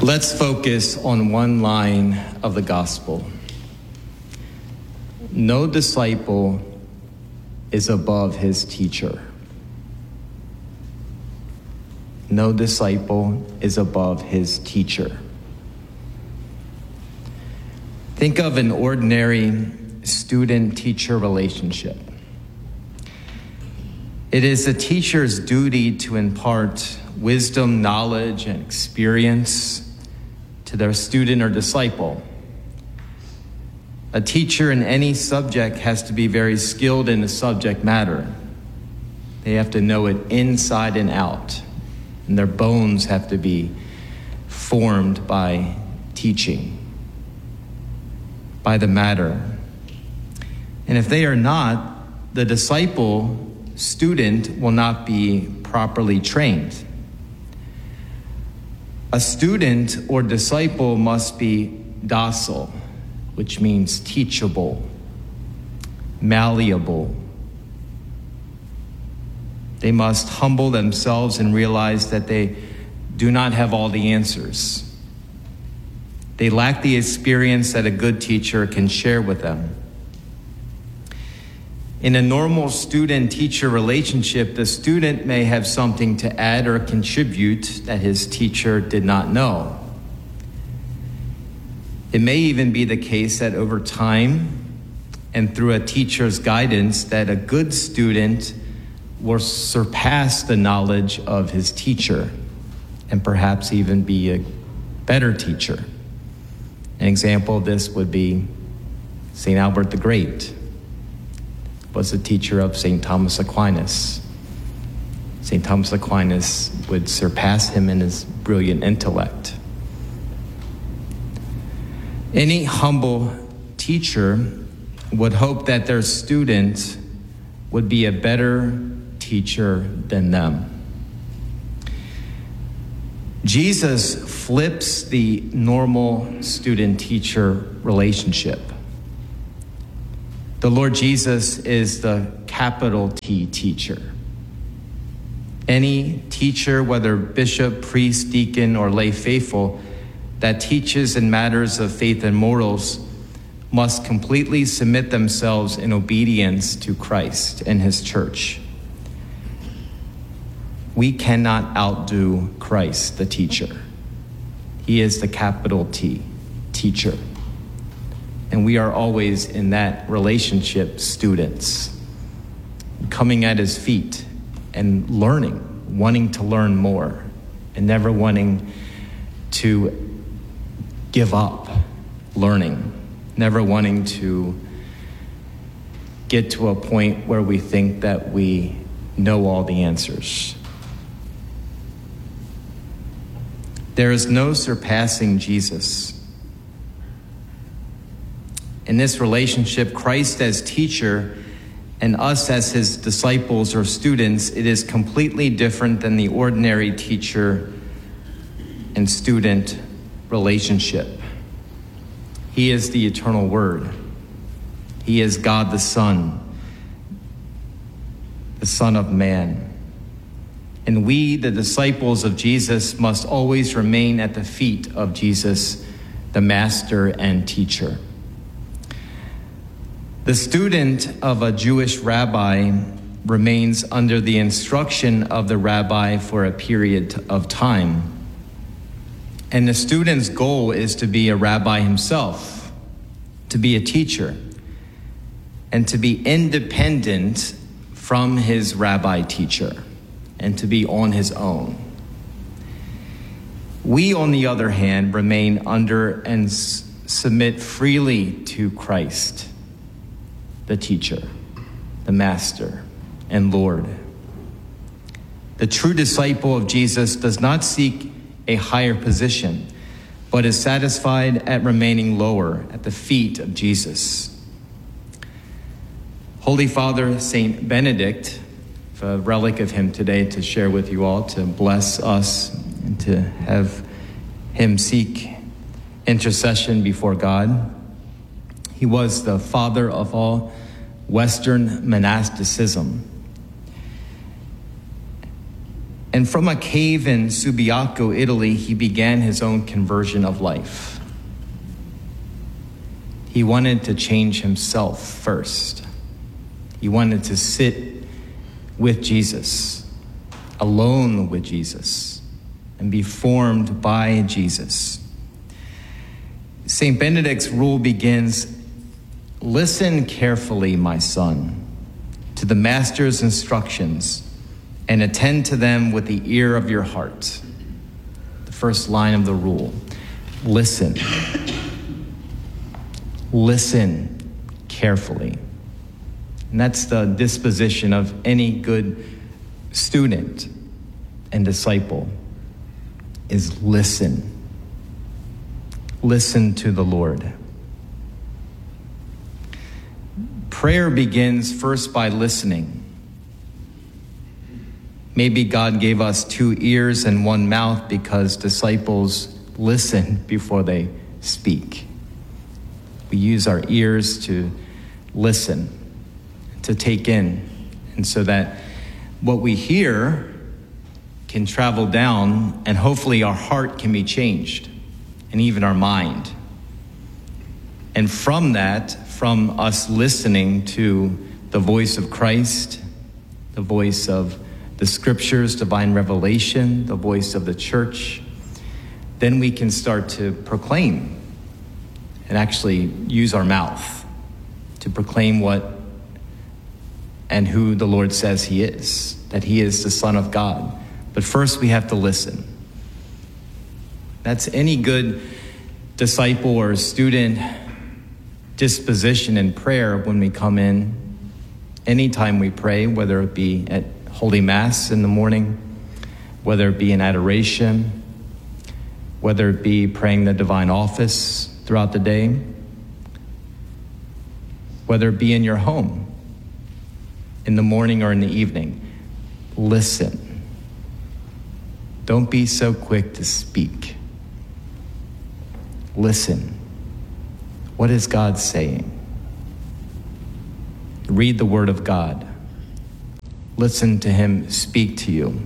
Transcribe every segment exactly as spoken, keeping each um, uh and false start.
Let's focus on one line of the gospel. No disciple is above his teacher. No disciple is above his teacher. Think of an ordinary student-teacher relationship. It is the teacher's duty to impart wisdom, knowledge, and experience to their student or disciple. A teacher in any subject has to be very skilled in the subject matter. They have to know it inside and out, and their bones have to be formed by teaching, by the matter. And if they are not, the disciple student will not be properly trained. A student or disciple must be docile, which means teachable, malleable. They must humble themselves and realize that they do not have all the answers. They lack the experience that a good teacher can share with them. In a normal student-teacher relationship, the student may have something to add or contribute that his teacher did not know. It may even be the case that over time and through a teacher's guidance that a good student will surpass the knowledge of his teacher and perhaps even be a better teacher. An example of this would be Saint Albert the Great was a teacher of Saint Thomas Aquinas. Saint Thomas Aquinas would surpass him in his brilliant intellect. Any humble teacher would hope that their student would be a better teacher than them. Jesus flips the normal student-teacher relationship. The Lord Jesus is the capital T teacher. Any teacher, whether bishop, priest, deacon, or lay faithful, that teaches in matters of faith and morals must completely submit themselves in obedience to Christ and his church. We cannot outdo Christ, the teacher. He is the capital T, teacher. And we are always in that relationship students, coming at his feet and learning, wanting to learn more, and never wanting to give up learning, never wanting to get to a point where we think that we know all the answers. There is no surpassing Jesus. In this relationship, Christ as teacher and us as his disciples or students, it is completely different than the ordinary teacher and student relationship. He is the eternal Word. He is God the Son, the Son of Man. And we, the disciples of Jesus, must always remain at the feet of Jesus, the Master and Teacher. The student of a Jewish rabbi remains under the instruction of the rabbi for a period of time. And the student's goal is to be a rabbi himself, to be a teacher, and to be independent from his rabbi teacher, and to be on his own. We, on the other hand, remain under and s- submit freely to Christ, the teacher, the master, and Lord. The true disciple of Jesus does not seek a higher position, but is satisfied at remaining lower at the feet of Jesus. Holy Father Saint Benedict, a relic of him today to share with you all, to bless us and to have him seek intercession before God. He was the father of all Western monasticism. And from a cave in Subiaco, Italy, he began his own conversion of life. He wanted to change himself first. He wanted to sit with Jesus, alone with Jesus, and be formed by Jesus. Saint Benedict's rule begins, "Listen carefully, my son, to the Master's instructions, and attend to them with the ear of your heart." The first line of the rule, listen. Listen carefully. And that's the disposition of any good student and disciple, is listen. Listen to the Lord. Prayer begins first by listening. Maybe God gave us two ears and one mouth because disciples listen before they speak. We use our ears to listen, to take in, and so that what we hear can travel down, and hopefully our heart can be changed, and even our mind. And from that, from us listening to the voice of Christ, the voice of the scriptures, divine revelation, the voice of the church, then we can start to proclaim and actually use our mouth to proclaim what and who the Lord says he is, that he is the Son of God. But first we have to listen. That's any good disciple or student disposition in prayer when we come in. Anytime we pray, whether it be at Holy Mass in the morning, whether it be in adoration, whether it be praying the divine office throughout the day, whether it be in your home, in the morning or in the evening, listen. Don't be so quick to speak. Listen. What is God saying? Read the Word of God. Listen to him speak to you.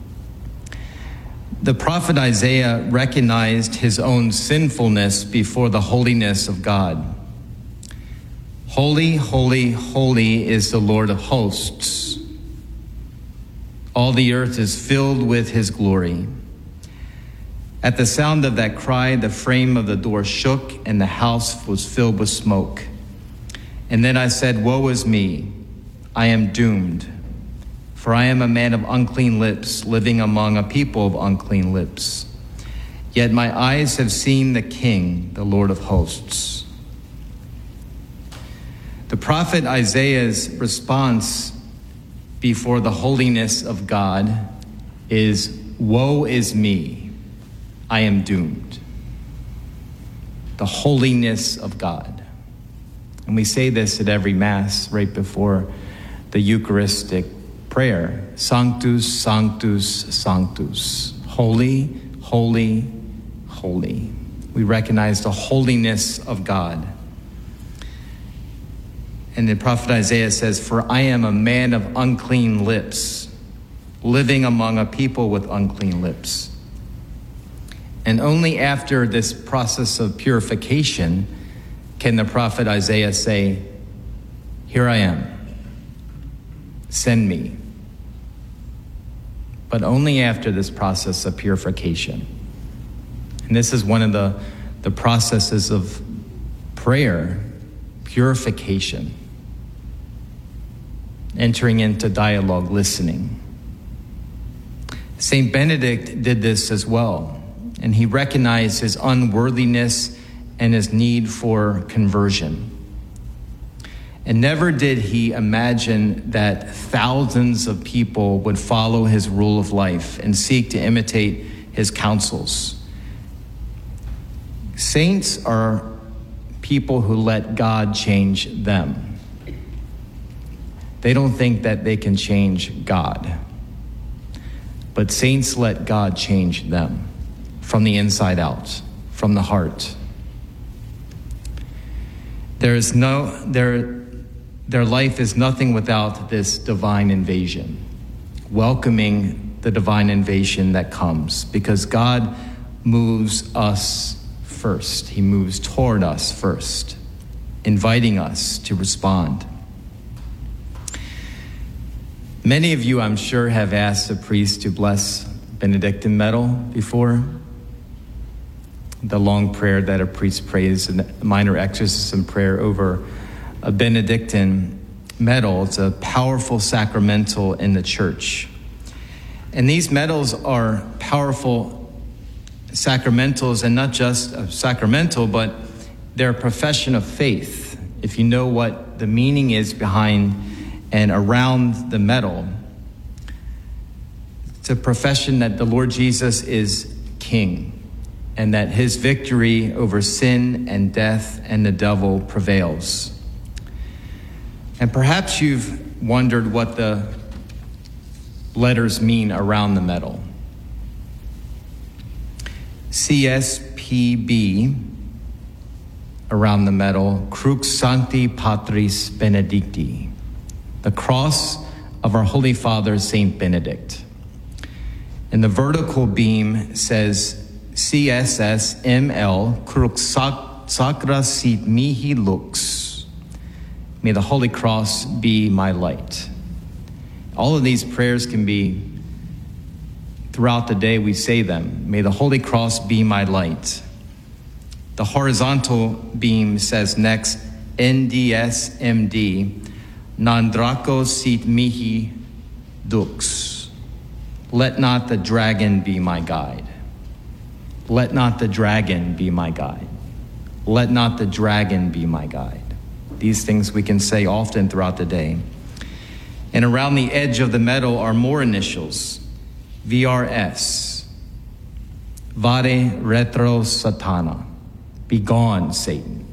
The prophet Isaiah recognized his own sinfulness before the holiness of God. Holy, holy, holy is the Lord of hosts. All the earth is filled with his glory. At the sound of that cry, the frame of the door shook, and the house was filled with smoke. And then I said, "Woe is me, I am doomed, for I am a man of unclean lips, living among a people of unclean lips. Yet my eyes have seen the King, the Lord of hosts." The prophet Isaiah's response before the holiness of God is, "Woe is me, I am doomed." The holiness of God. And we say this at every Mass right before the Eucharistic prayer. Sanctus, Sanctus, Sanctus. Holy, holy, holy. We recognize the holiness of God. And the prophet Isaiah says, "For I am a man of unclean lips, living among a people with unclean lips." And only after this process of purification can the prophet Isaiah say, "Here I am, send me." But only after this process of purification. And this is one of the, the processes of prayer, purification. Entering into dialogue, listening. Saint Benedict did this as well, and he recognized his unworthiness and his need for conversion. And never did he imagine that thousands of people would follow his rule of life and seek to imitate his counsels. Saints are people who let God change them. They don't think that they can change God. But saints let God change them from the inside out, from the heart. There is no, their, their life is nothing without this divine invasion, welcoming the divine invasion that comes, because God moves us first. He moves toward us first, inviting us to respond. Many of you, I'm sure, have asked a priest to bless Benedictine medal before. The long prayer that a priest prays, a minor exorcism prayer over a Benedictine medal. It's a powerful sacramental in the church. And these medals are powerful sacramentals, and not just a sacramental, but they're a profession of faith. If you know what the meaning is behind and around the medal, it's a profession that the Lord Jesus is King, and that his victory over sin and death and the devil prevails. And perhaps you've wondered what the letters mean around the medal. C S P B around the medal, Crux Sancti Patris Benedicti, the cross of our Holy Father, Saint Benedict. And the vertical beam says C S S M L, Crux Sacra Sit Mihi Lux. May the Holy Cross be my light. All of these prayers can be, throughout the day we say them. May the Holy Cross be my light. The horizontal beam says next, N D S M D, Non Draco Sit Mihi Dux. Let not the dragon be my guide. Let not the dragon be my guide. Let not the dragon be my guide. These things we can say often throughout the day. And around the edge of the medal are more initials, V R S, Vade Retro Satana, be gone, Satan.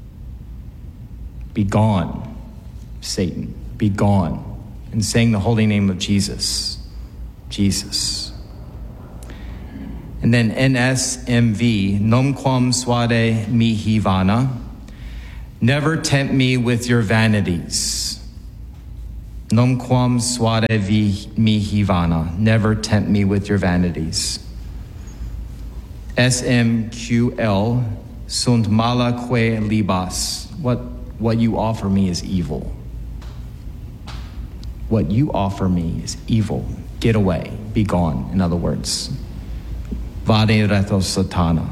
Be gone, Satan, be gone. And saying the holy name of Jesus, Jesus. And then N S M V, Nomquam Suade Mihi Vana, never tempt me with your vanities. Nomquam suade mihi vana, never tempt me with your vanities. S M Q L, sunt mala que libas, what, what you offer me is evil. What you offer me is evil. Get away, be gone, in other words. Vade retro satana.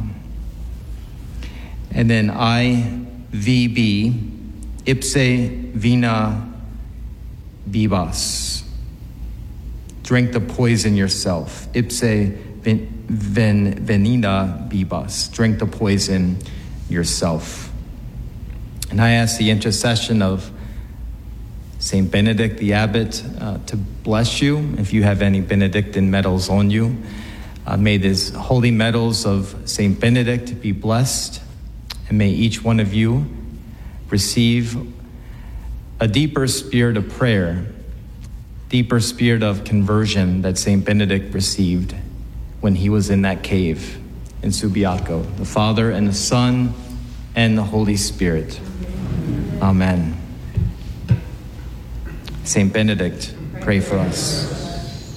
And then I V B, ipse vina bibas. Drink the poison yourself. Ipse ven, ven, venina bibas. Drink the poison yourself. And I ask the intercession of Saint Benedict the Abbot uh, to bless you. If you have any Benedictine medals on you, uh, may these holy medals of Saint Benedict be blessed. And may each one of you receive a deeper spirit of prayer, deeper spirit of conversion that Saint Benedict received when he was in that cave in Subiaco. The Father and the Son and the Holy Spirit. Amen. Saint Benedict, pray for us.